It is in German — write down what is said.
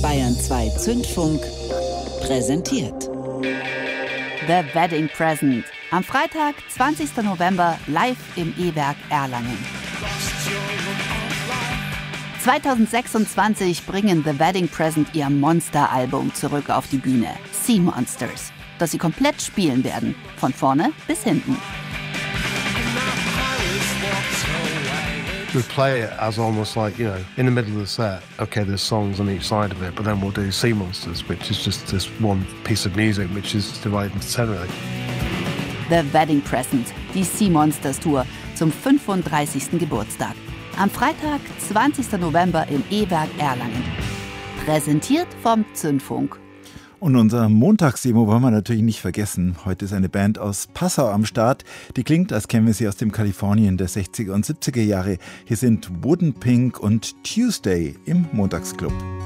Bayern 2 Zündfunk präsentiert. The Wedding Present. Am Freitag, 20. November, live im E-Werk Erlangen. 2026 bringen The Wedding Present ihr Monster-Album zurück auf die Bühne, Sea Monsters, das sie komplett spielen werden, von vorne bis hinten. We play it as almost like, in the middle of the set, okay, there's songs on each side of it, but then we'll do Sea Monsters, which is just this one piece of music, which is divided into 10 really. The Wedding Present, die Sea Monsters Tour zum 35. Geburtstag. Am Freitag, 20. November im E-Werk Erlangen. Präsentiert vom Zündfunk. Und unser Montagsdemo wollen wir natürlich nicht vergessen. Heute ist eine Band aus Passau am Start. Die klingt, als kennen wir sie aus dem Kalifornien der 60er und 70er Jahre. Hier sind Wooden Pink und Tuesday im Montagsclub.